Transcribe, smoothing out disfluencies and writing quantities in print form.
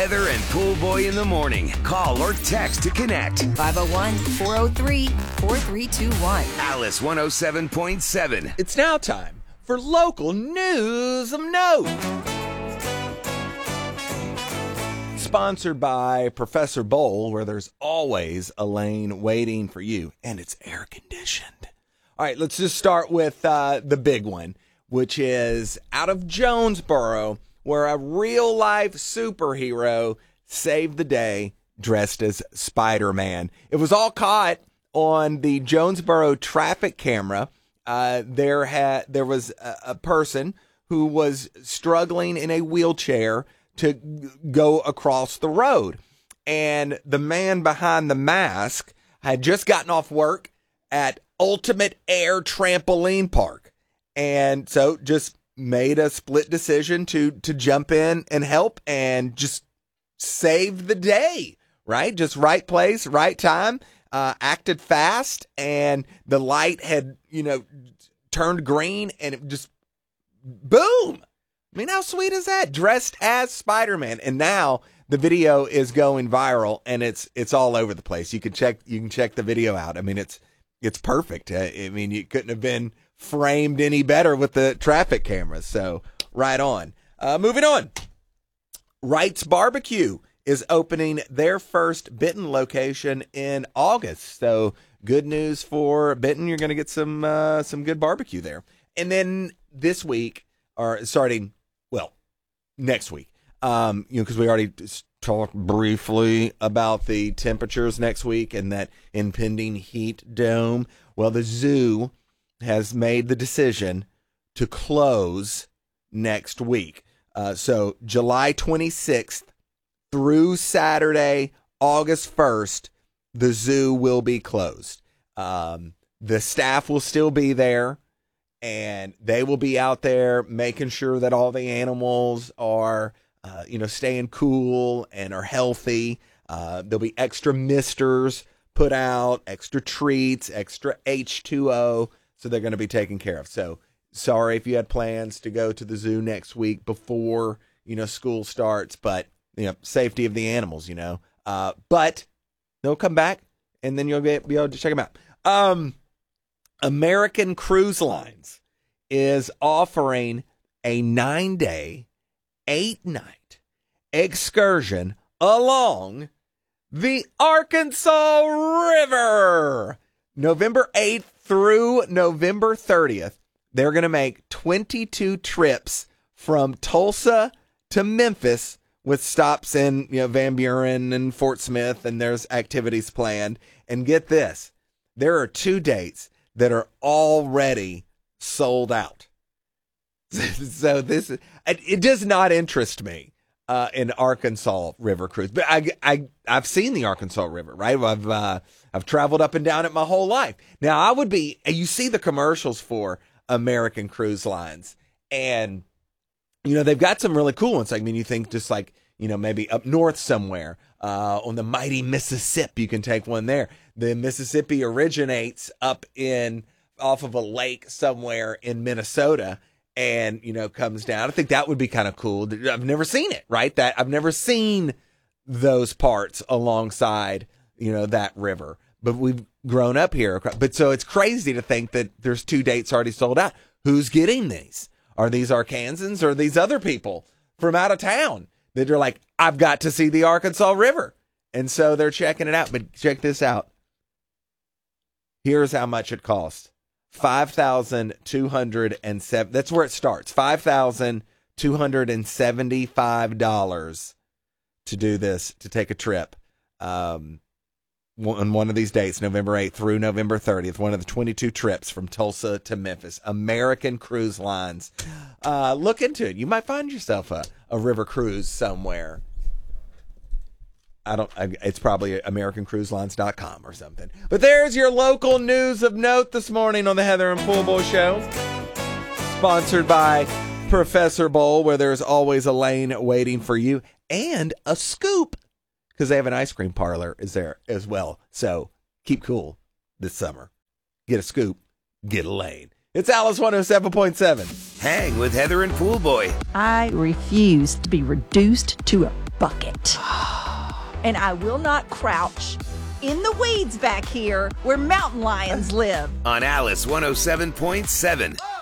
Heather and Pool Boy in the morning. Call or text to connect. 501-403-4321. Alice 107.7. It's now time for local news of note. Sponsored by Professor Bowl, where there's always a lane waiting for you, and it's air conditioned. All right, let's just start with the big one, which is out of Jonesboro, where a real-life superhero saved the day dressed as Spider-Man. It was all caught on the Jonesboro traffic camera. There was a person who was struggling in a wheelchair to go across the road. And the man behind the mask had just gotten off work at Ultimate Air Trampoline Park. And so just made a split decision to jump in and help and just save the day, right? Just right place, right time, acted fast, and the light had, turned green, and it just, boom! I mean, how sweet is that? Dressed as Spider-Man. And now the video is going viral, and it's all over the place. You can check the video out. I mean, it's perfect. I mean, you couldn't have been framed any better with the traffic cameras. So right on. Moving on. Wright's Barbecue is opening their first Benton location in August. So good news for Benton. You're going to get some good barbecue there. And then this week, or starting, next week, because we already talked briefly about the temperatures next week and that impending heat dome. Well, the zoo has made the decision to close next week. So July 26th through Saturday, August 1st, the zoo will be closed. The staff will still be there, and they will be out there making sure that all the animals are, staying cool and are healthy. There'll be extra misters put out, extra treats, extra H2O. So they're going to be taken care of. So sorry if you had plans to go to the zoo next week before, school starts, but, safety of the animals, but they'll come back and then you'll be able to check them out. American Cruise Lines is offering a 9-day, 8-night excursion along the Arkansas River. November 8th through November 30th, they're going to make 22 trips from Tulsa to Memphis with stops in Van Buren and Fort Smith, and there's activities planned. And get this, there are 2 dates that are already sold out. So it does not interest me in Arkansas River cruise, but I've seen the Arkansas River, right? I've traveled up and down it my whole life. Now you see the commercials for American Cruise Lines, and they've got some really cool ones. You think just maybe up north somewhere on the mighty Mississippi, you can take one there. The Mississippi originates off of a lake somewhere in Minnesota, and comes down. I think that would be kind of cool. I've never seen it, right? I've never seen those parts alongside that river, but we've grown up here. But so it's crazy to think that there's 2 dates already sold out. Who's getting these? Are these Arkansans or are these other people from out of town that are like, I've got to see the Arkansas River? And so they're checking it out. But check this out. Here's how much it costs. $5,207. That's where it starts. $5,275 to do this, to take a trip. On one of these dates, November 8th through November 30th, one of the 22 trips from Tulsa to Memphis. American Cruise Lines. Look into it. You might find yourself a river cruise somewhere. It's probably AmericanCruiseLines.com or something. But there's your local news of note this morning on the Heather and Pool Boy Show. Sponsored by Professor Bowl, where there's always a lane waiting for you. And a scoop, because they have an ice cream parlor is there as well. So keep cool this summer. Get a scoop, get a lane. It's Alice 107.7. Hang with Heather and Pool Boy. I refuse to be reduced to a bucket. And I will not crouch in the weeds back here where mountain lions live. On Alice 107.7.